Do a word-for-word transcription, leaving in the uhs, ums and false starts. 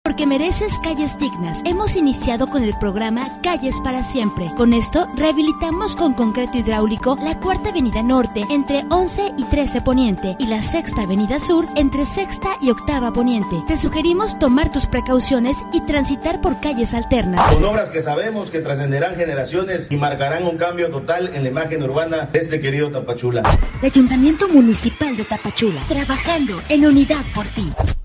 porque mereces calles dignas. Hemos iniciado con el programa Calles para Siempre. Con esto, rehabilitamos con concreto hidráulico la Cuarta Avenida Norte entre once y trece Poniente y la Sexta Avenida Sur entre Sexta y Octava Poniente. Te sugerimos tomar tus precauciones y transitar por calles alternas. Con obras que sabemos que trascenderán generaciones y marcarán un cambio total en la imagen urbana de este querido Tapachula. Ayuntamiento Municipal de Tapachula, trabajando en unidad por ti.